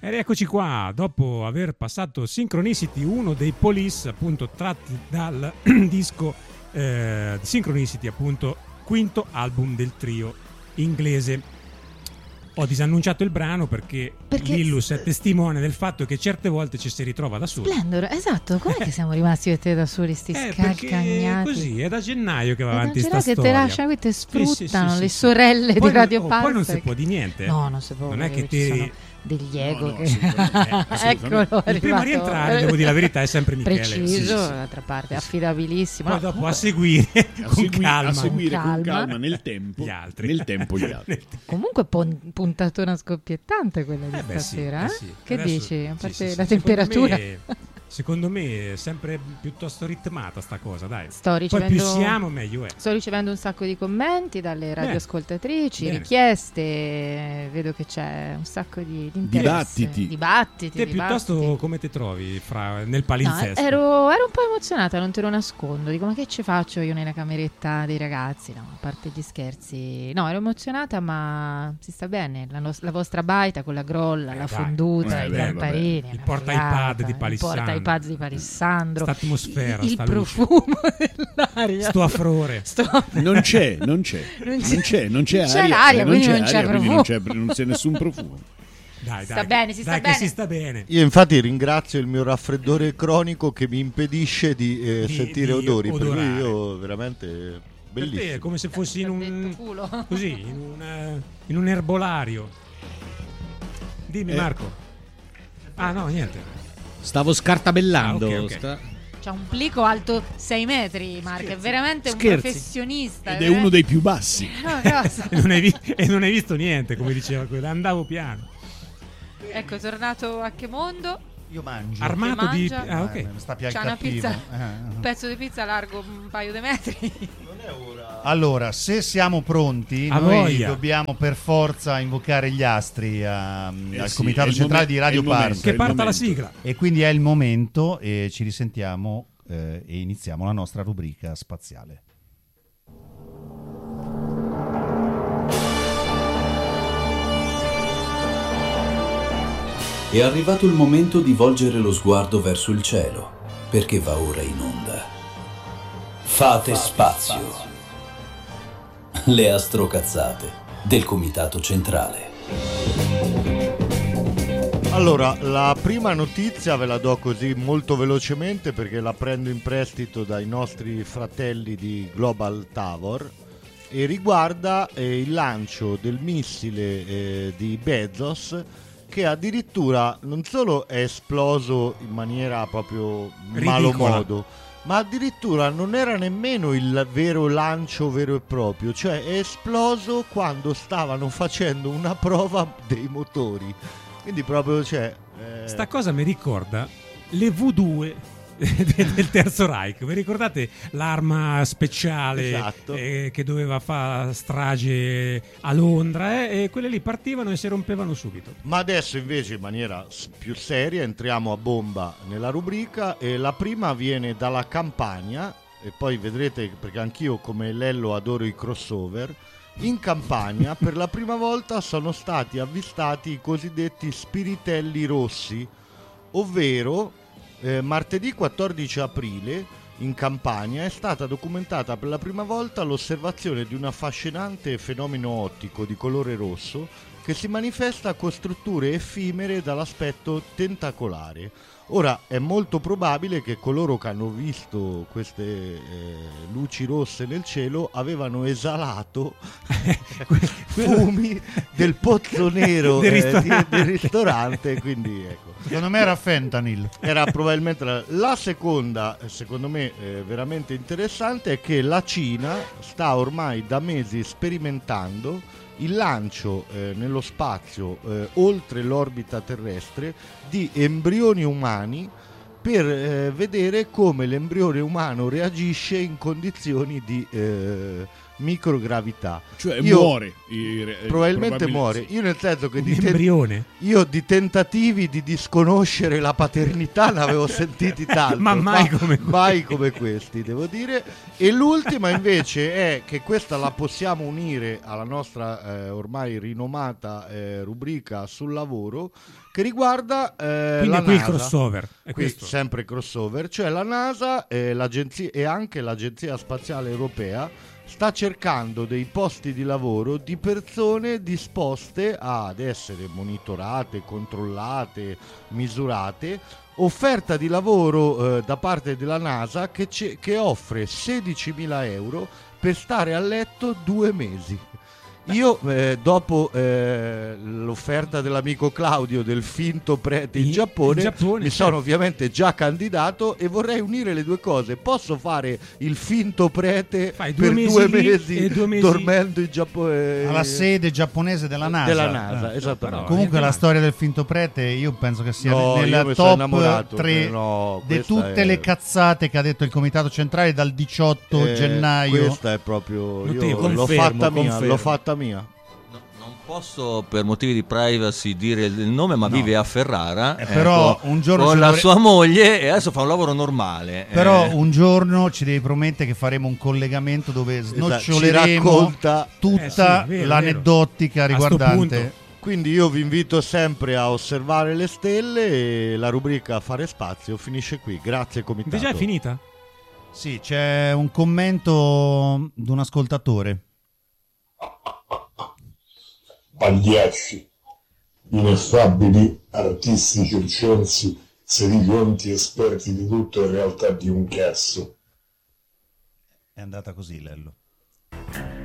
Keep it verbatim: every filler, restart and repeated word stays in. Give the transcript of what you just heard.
Ed eccoci qua, dopo aver passato Synchronicity, uno dei Police, appunto tratti dal disco eh, Synchronicity, appunto quinto album del trio inglese. Ho disannunciato il brano perché, perché Lillus è testimone del fatto che certe volte ci si ritrova da soli. Splendoro, esatto, com'è che siamo rimasti io e te da soli, sti eh, scalcagnati? Così, è da gennaio che va è avanti sta storia. Che te lasciano, qui te sfruttano, sì, sì, sì, le sì, sorelle sì. di Radio oh, Pulse. Poi non si può di niente. No, non si può. Non è che ci sono ti... degli ego no, no, che... assolutamente. Eccolo, il primo a rientrare, devo dire la verità, è sempre Michele. Preciso, sì, sì. d'altra parte, affidabilissimo. Poi no, dopo comunque... a seguire a con segui- calma. a seguire con con calma. calma nel tempo gli altri. nel tempo gli altri. Comunque pon- puntatona scoppiettante quella di Eh beh, stasera, sì, eh? eh sì. Che Adesso, dici? A sì, parte sì, sì. la temperatura. Secondo me, secondo me è sempre piuttosto ritmata sta cosa, dai. Sto Poi ricevendo, più siamo meglio è. sto ricevendo un sacco di commenti dalle radioascoltatrici, Bene. richieste, vedo che c'è un sacco di, di interesse. Dibattiti. Dibattiti, Te dibattiti. piuttosto come ti trovi fra, nel No, palinsesto? ero, ero un po' emozionata, non te lo nascondo. Dico, ma che ci faccio io nella cameretta dei ragazzi? No, a parte gli scherzi. No, ero emozionata, ma si sta bene. La, nos- la vostra baita con la grolla, Eh, la dai. fonduta, Eh, i beh, lamparini. Il una porta figata, iPad di Palissandro. Il porta iPad di Palissandro. Sta atmosfera, il sta profumo dell'aria. Sto affrore. Sto... Non c'è, non c'è, Non c'è. non c'è, non c'è, Non c'è aria, l'aria, eh, quindi non aria, c'è quindi profumo. non c'è, non c'è nessun profumo. Dai, Si dai, sta bene, si sta dai bene. che si sta bene. Io infatti ringrazio il mio raffreddore cronico che mi impedisce di, eh, Di- sentire di odori, per odorare. cui io veramente Per bellissimo. te è come se fossi in un Detto culo. così, in un, eh, in un erbolario. Dimmi Eh. Marco. Ah no, niente. Stavo scartabellando. Ah, ok, ok. sta- C'ha un plico alto sei metri, Marco, è veramente un Scherzi. professionista. Ed è uno dei più bassi. No, cosa? E non, hai vi- e non hai visto niente, come diceva quello. Andavo piano. Ecco, è tornato a che mondo? Io mangio. Armato di mangia? ah, ok. Eh, mi sta più C'ha una cattivo. pizza, Eh. un pezzo di pizza largo un paio di metri. Allora, se siamo pronti, A noi voglia. dobbiamo per forza invocare gli astri a- Eh al sì, comitato è il centrale momen- di Radio è il momento. Pulse. Che il parta la momento. sigla. E quindi è il momento e ci risentiamo eh, e iniziamo la nostra rubrica spaziale. È arrivato il momento di volgere lo sguardo verso il cielo, perché va ora in onda. Fate spazio. Le astrocazzate del Comitato Centrale. Allora, la prima notizia ve la do così molto velocemente perché la prendo in prestito dai nostri fratelli di Global Tower e riguarda eh, il lancio del missile eh, di Bezos, che addirittura non solo è esploso in maniera proprio malo Ridicola. modo, ma addirittura non era nemmeno il vero lancio vero e proprio, cioè è esploso quando stavano facendo una prova dei motori. Quindi proprio cioè eh, Sta cosa mi ricorda le V due del Terzo Reich. Vi ricordate l'arma speciale Esatto. eh, che doveva fare strage a Londra eh? E quelle lì partivano e si rompevano subito. Ma adesso invece in maniera s- più seria entriamo a bomba nella rubrica e la prima viene dalla Campania e poi vedrete perché anch'io come Lello adoro i crossover. In Campania per la prima volta sono stati avvistati i cosiddetti spiritelli rossi, ovvero eh, martedì quattordici aprile in Campania è stata documentata per la prima volta l'osservazione di un affascinante fenomeno ottico di colore rosso che si manifesta con strutture effimere dall'aspetto tentacolare. Ora è molto probabile che coloro che hanno visto queste eh, luci rosse nel cielo avevano esalato fumi del pozzo nero Del eh, di- ristorante. del ristorante, quindi ecco. Secondo me era fentanyl. Era probabilmente la, la seconda, secondo me eh, veramente interessante, è che la Cina sta ormai da mesi sperimentando il lancio eh, nello spazio eh, oltre l'orbita terrestre di embrioni umani per eh, vedere come l'embrione umano reagisce in condizioni di eh, microgravità. Cioè Io- muore. i- eh, Probabilmente probabile- muore. sì. Io nel senso che Un di, ten- embrione. io di tentativi di disconoscere la paternità ne avevo sentiti tanti, Ma mai come questi. mai come questi, devo dire. E l'ultima invece è che questa la possiamo unire alla nostra eh, ormai rinomata eh, rubrica sul lavoro, che riguarda eh, Quindi la è qui il NASA. crossover. È Qui questo. sempre crossover, cioè la NASA e, l'agenzia, e anche l'Agenzia Spaziale Europea sta cercando dei posti di lavoro di persone disposte ad essere monitorate, controllate, misurate. Offerta di lavoro eh, da parte della NASA che, ce- che offre sedicimila euro per stare a letto due mesi. Io eh, dopo eh, l'offerta dell'amico Claudio del finto prete in In- Giappone, in Giappone, mi certo. sono ovviamente già candidato e vorrei unire le due cose. Posso fare il finto prete Fai due per mesi due lì mesi, e due mesi- dormendo in Giappone alla sede giapponese della NASA. della NASA, Eh. esattamente. Comunque Niente la male. storia del finto prete io penso che sia No, io nella mi sono top innamorato, tre eh, no, di questa tutte è- le cazzate che ha detto il comitato centrale dal diciotto Eh, gennaio. Questa è proprio io Notevole. l'ho Confermo, fatta mia, confermo. l'ho fatta mia. No, non posso per motivi di privacy dire il nome, ma No. vive a Ferrara, Eh, però ecco, un giorno con ci la dovre- sua moglie e adesso fa un lavoro normale. Però eh. un giorno ci devi promettere che faremo un collegamento dove Esatto, ci snoccioleremo racconta. tutta Eh sì, vero, l'aneddotica vero. A sto riguardante. punto. Quindi io vi invito sempre a osservare le stelle e la rubrica Fare Spazio finisce qui. Grazie comitato. Invece è finita? Sì, c'è un commento di un ascoltatore. Pagliacci, ineffabili, artisti circensi, sedicionti esperti di tutto in realtà di un cazzo. È andata così, Lello.